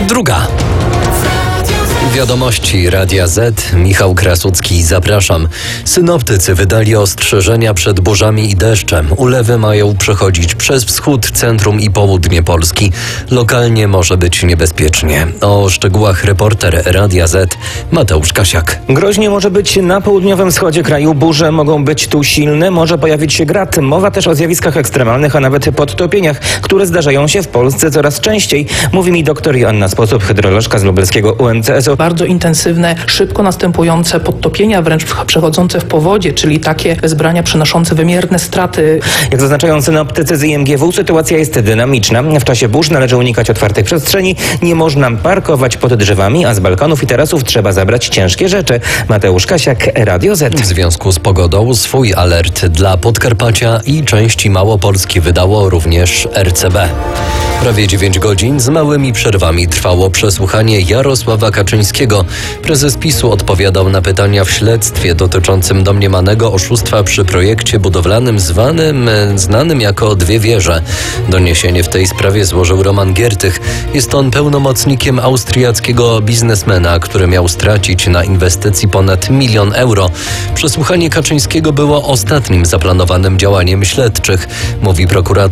Druga. Wiadomości Radia Z. Michał Krasucki, zapraszam. Synoptycy wydali ostrzeżenia przed burzami i deszczem. Ulewy mają przechodzić przez wschód, centrum i południe Polski. Lokalnie może być niebezpiecznie. O szczegółach reporter Radia Z Mateusz Kasiak. Groźnie może być na południowym wschodzie kraju. Burze mogą być tu silne, może pojawić się grad. Mowa też o zjawiskach ekstremalnych, a nawet podtopieniach, które zdarzają się w Polsce coraz częściej. Mówi mi doktor Joanna Sposób, hydrolożka z lubelskiego UMCS-u. Bardzo intensywne, szybko następujące podtopienia, wręcz przechodzące w powodzie, czyli takie wezbrania przynoszące wymierne straty. Jak zaznaczają synoptycy z IMGW, sytuacja jest dynamiczna. W czasie burz należy unikać otwartych przestrzeni, nie można parkować pod drzewami, a z balkonów i tarasów trzeba zabrać ciężkie rzeczy. Mateusz Kasiak, Radio Z. W związku z pogodą swój alert dla Podkarpacia i części Małopolski wydało również RCB. Prawie 9 godzin z małymi przerwami trwało przesłuchanie Jarosława Kaczyńskiego. Prezes PiS-u odpowiadał na pytania w śledztwie dotyczącym domniemanego oszustwa przy projekcie budowlanym znanym jako Dwie Wieże. Doniesienie w tej sprawie złożył Roman Giertych. Jest on pełnomocnikiem austriackiego biznesmena, który miał stracić na inwestycji ponad 1 000 000 euro. Przesłuchanie Kaczyńskiego było ostatnim zaplanowanym działaniem śledczych, mówi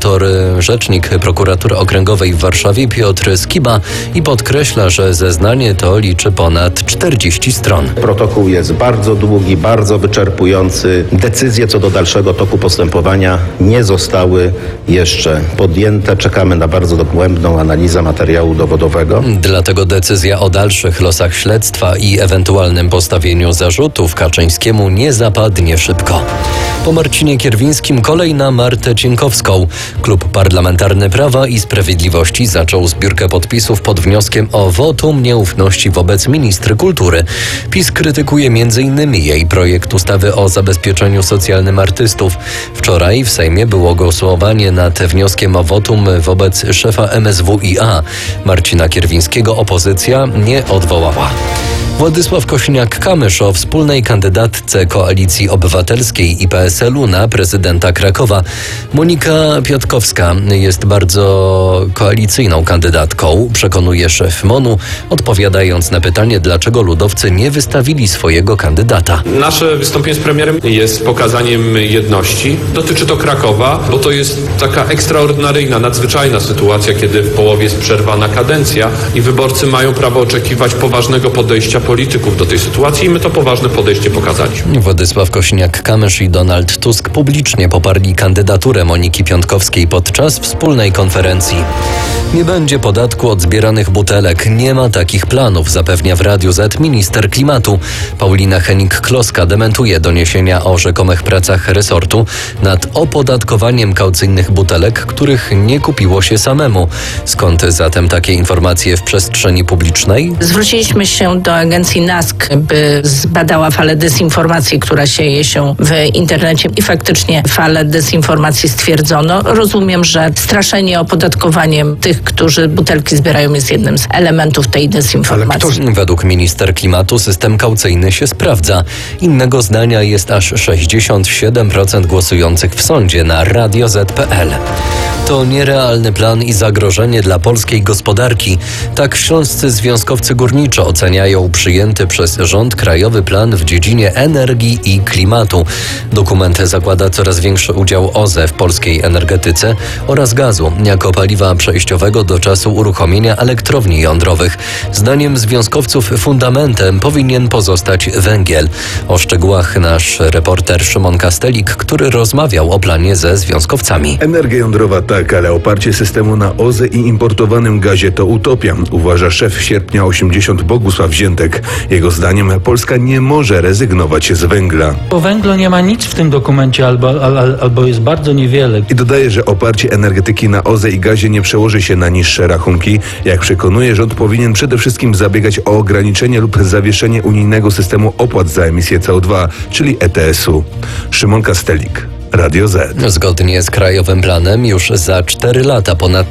rzecznik prokuratury okręgowej w Warszawie Piotr Skiba i podkreśla, że zeznanie to liczy ponad 40 stron. Protokół jest bardzo długi, bardzo wyczerpujący. Decyzje co do dalszego toku postępowania nie zostały jeszcze podjęte. Czekamy na bardzo dogłębną analizę materiału dowodowego. Dlatego decyzja o dalszych losach śledztwa i ewentualnym postawieniu zarzutów Kaczyńskiemu nie zapadnie szybko. Po Marcinie Kierwińskim kolej na Martę Cienkowską. Klub Parlamentarny Prawa i Sprawiedliwości zaczął zbiórkę podpisów pod wnioskiem o wotum nieufności wobec ministry kultury. PiS krytykuje m.in. jej projekt ustawy o zabezpieczeniu socjalnym artystów. Wczoraj w Sejmie było głosowanie nad wnioskiem o wotum wobec szefa MSWiA. Marcina Kierwińskiego opozycja nie odwołała. Władysław Kosiniak-Kamysz o wspólnej kandydatce Koalicji Obywatelskiej i PSL-u na prezydenta Krakowa. Monika Piotkowska jest bardzo koalicyjną kandydatką, przekonuje szef MON-u, odpowiadając na pytanie, dlaczego ludowcy nie wystawili swojego kandydata. Nasze wystąpienie z premierem jest pokazaniem jedności. Dotyczy to Krakowa, bo to jest taka ekstraordynaryjna, nadzwyczajna sytuacja, kiedy w połowie jest przerwana kadencja i wyborcy mają prawo oczekiwać poważnego podejścia polityków do tej sytuacji i my to poważne podejście pokazaliśmy. Władysław Kosiniak-Kamysz i Donald Tusk publicznie poparli kandydaturę Moniki Piątkowskiej podczas wspólnej konferencji. Nie będzie podatku od zbieranych butelek. Nie ma takich planów, zapewnia w Radiu Z minister klimatu. Paulina Hennig-Kloska dementuje doniesienia o rzekomych pracach resortu nad opodatkowaniem kaucyjnych butelek, których nie kupiło się samemu. Skąd zatem takie informacje w przestrzeni publicznej? Zwróciliśmy się do agencji NASK, by zbadała falę dezinformacji, która sieje się w internecie i faktycznie falę dezinformacji stwierdzono. Rozumiem, że straszenie opodatkowaniem tych, którzy butelki zbierają, jest jednym z elementów tej dezinformacji. Według minister klimatu system kaucyjny się sprawdza. Innego zdania jest aż 67% głosujących w sądzie na radioz.pl. To nierealny plan i zagrożenie dla polskiej gospodarki. Tak śląscy związkowcy górniczo oceniają przyjęty przez rząd krajowy plan w dziedzinie energii i klimatu. Dokument zakłada coraz większy udział OZE w polskiej energetyce oraz gazu jako paliwa przejściowego do czasu uruchomienia elektrowni jądrowych. Zdaniem związkowców fundamentem powinien pozostać węgiel. O szczegółach nasz reporter Szymon Kastelik, który rozmawiał o planie ze związkowcami. Energia jądrowa tak, ale oparcie systemu na OZE i importowanym gazie to utopia, uważa szef Sierpnia 80 Bogusław Ziętek. Jego zdaniem Polska nie może rezygnować z węgla. O węglu nie ma nic w tym dokumencie albo jest bardzo niewiele. I dodaje, że oparcie energetyki na OZE i gazie nie przełoży się na niższe rachunki. Jak przekonuje, rząd powinien przede wszystkim zabiegać o ograniczenie lub zawieszenie unijnego systemu opłat za emisję CO2, czyli ETS-u. Szymon Kastelik, Radio Z. Zgodnie z krajowym planem już za 4 lata ponad